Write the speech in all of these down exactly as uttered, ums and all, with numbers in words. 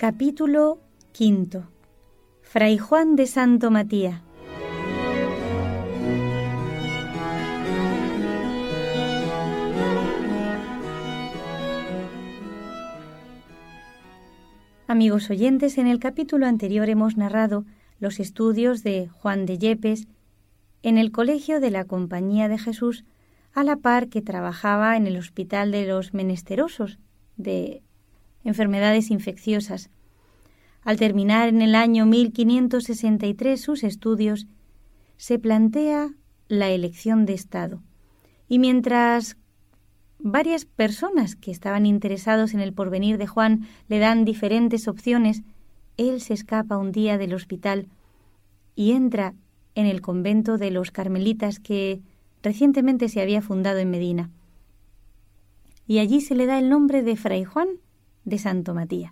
Capítulo quinto. Fray Juan de Santo Matías. Amigos oyentes, en el capítulo anterior hemos narrado los estudios de Juan de Yepes en el colegio de la Compañía de Jesús, a la par que trabajaba en el Hospital de los Menesterosos de enfermedades infecciosas. Al terminar en el año mil quinientos sesenta y tres sus estudios, se plantea la elección de Estado. Y mientras varias personas que estaban interesados en el porvenir de Juan le dan diferentes opciones, él se escapa un día del hospital y entra en el convento de los Carmelitas que recientemente se había fundado en Medina. Y allí se le da el nombre de Fray Juan de Santo Matías.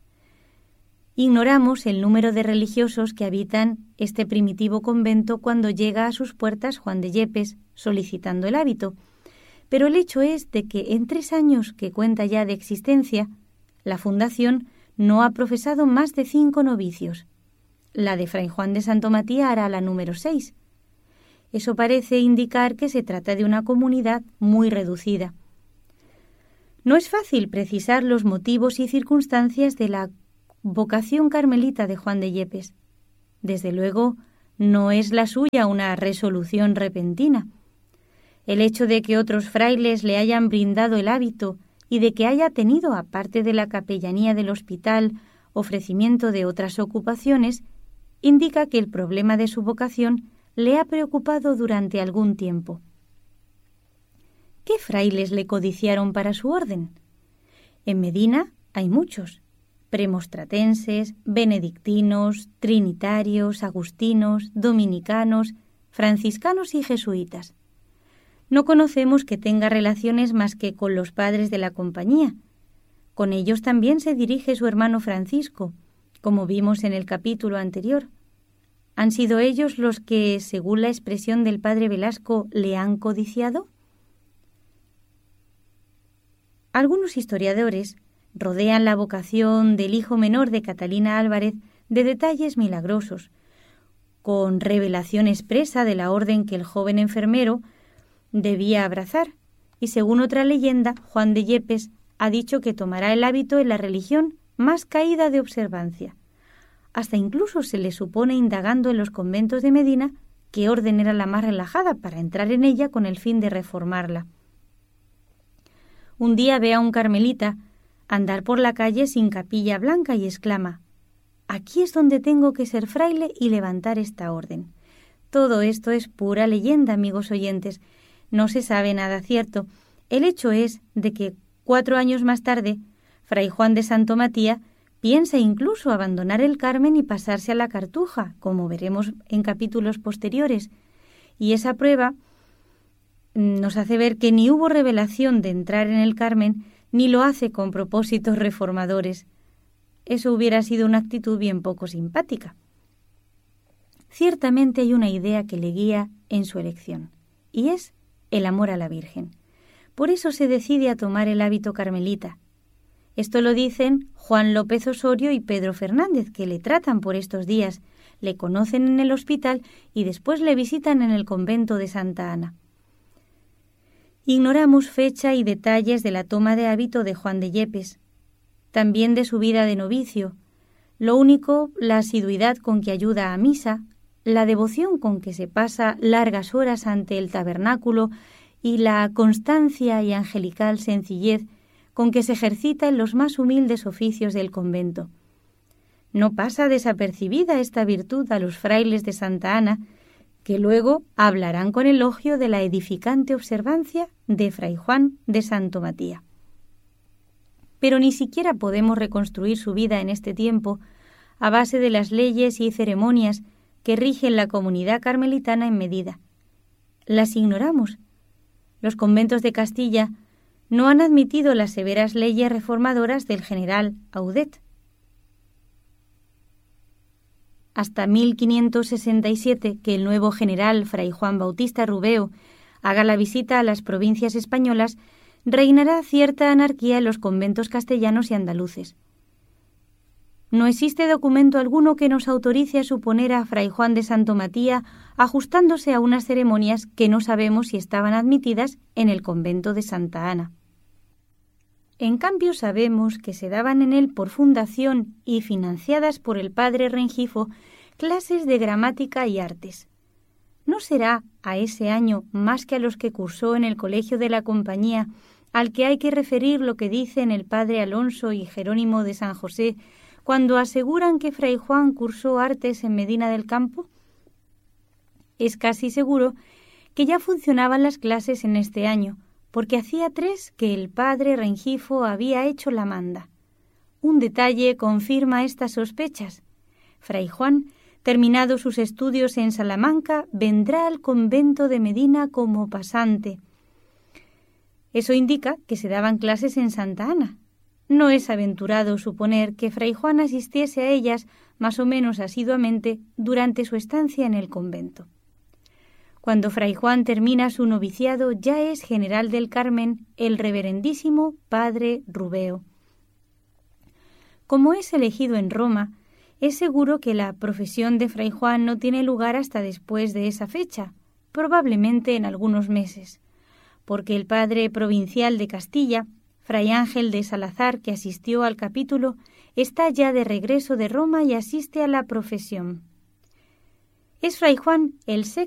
Ignoramos el número de religiosos que habitan este primitivo convento cuando llega a sus puertas Juan de Yepes solicitando el hábito, pero el hecho es de que en tres años que cuenta ya de existencia, la fundación no ha profesado más de cinco novicios. La de Fray Juan de Santo Matías hará la número seis. Eso parece indicar que se trata de una comunidad muy reducida. No es fácil precisar los motivos y circunstancias de la vocación carmelita de Juan de Yepes. Desde luego, no es la suya una resolución repentina. El hecho de que otros frailes le hayan brindado el hábito y de que haya tenido, aparte de la capellanía del hospital, ofrecimiento de otras ocupaciones, indica que el problema de su vocación le ha preocupado durante algún tiempo. ¿Qué frailes le codiciaron para su orden? En Medina hay muchos: premostratenses, benedictinos, trinitarios, agustinos, dominicanos, franciscanos y jesuitas. No conocemos que tenga relaciones más que con los padres de la compañía. Con ellos también se dirige su hermano Francisco, como vimos en el capítulo anterior. ¿Han sido ellos los que, según la expresión del padre Velasco, le han codiciado? Algunos historiadores rodean la vocación del hijo menor de Catalina Álvarez de detalles milagrosos, con revelación expresa de la orden que el joven enfermero debía abrazar, y según otra leyenda, Juan de Yepes ha dicho que tomará el hábito en la religión más caída de observancia. Hasta incluso se le supone indagando en los conventos de Medina qué orden era la más relajada para entrar en ella con el fin de reformarla. Un día ve a un carmelita andar por la calle sin capilla blanca y exclama: «Aquí es donde tengo que ser fraile y levantar esta orden». Todo esto es pura leyenda, amigos oyentes. No se sabe nada cierto. El hecho es de que cuatro años más tarde, Fray Juan de Santo Matías piensa incluso abandonar el Carmen y pasarse a la Cartuja, como veremos en capítulos posteriores. Y esa prueba nos hace ver que ni hubo revelación de entrar en el Carmen, ni lo hace con propósitos reformadores. Eso hubiera sido una actitud bien poco simpática. Ciertamente hay una idea que le guía en su elección, y es el amor a la Virgen. Por eso se decide a tomar el hábito carmelita. Esto lo dicen Juan López Osorio y Pedro Fernández, que le tratan por estos días, le conocen en el hospital y después le visitan en el convento de Santa Ana. Ignoramos fecha y detalles de la toma de hábito de Juan de Yepes, también de su vida de novicio. Lo único, la asiduidad con que ayuda a misa, la devoción con que se pasa largas horas ante el tabernáculo y la constancia y angelical sencillez con que se ejercita en los más humildes oficios del convento. No pasa desapercibida esta virtud a los frailes de Santa Ana, que luego hablarán con elogio de la edificante observancia de Fray Juan de Santo Matías. Pero ni siquiera podemos reconstruir su vida en este tiempo a base de las leyes y ceremonias que rigen la comunidad carmelitana en Medina. Las ignoramos. Los conventos de Castilla no han admitido las severas leyes reformadoras del general Audet. Hasta mil quinientos sesenta y siete, que el nuevo general Fray Juan Bautista Rubeo haga la visita a las provincias españolas, reinará cierta anarquía en los conventos castellanos y andaluces. No existe documento alguno que nos autorice a suponer a Fray Juan de Santo Matías ajustándose a unas ceremonias que no sabemos si estaban admitidas en el convento de Santa Ana. En cambio, sabemos que se daban en él por fundación y financiadas por el padre Rengifo clases de gramática y artes. ¿No será a ese año más que a los que cursó en el Colegio de la Compañía, al que hay que referir lo que dicen el padre Alonso y Jerónimo de San José cuando aseguran que Fray Juan cursó artes en Medina del Campo? Es casi seguro que ya funcionaban las clases en este año, porque hacía tres que el padre Rengifo había hecho la manda. Un detalle confirma estas sospechas. Fray Juan, terminados sus estudios en Salamanca, vendrá al convento de Medina como pasante. Eso indica que se daban clases en Santa Ana. No es aventurado suponer que Fray Juan asistiese a ellas más o menos asiduamente durante su estancia en el convento. Cuando Fray Juan termina su noviciado, ya es general del Carmen el reverendísimo padre Rubeo. Como es elegido en Roma, es seguro que la profesión de Fray Juan no tiene lugar hasta después de esa fecha, probablemente en algunos meses, porque el padre provincial de Castilla, Fray Ángel de Salazar, que asistió al capítulo, está ya de regreso de Roma y asiste a la profesión. Es Fray Juan el sexto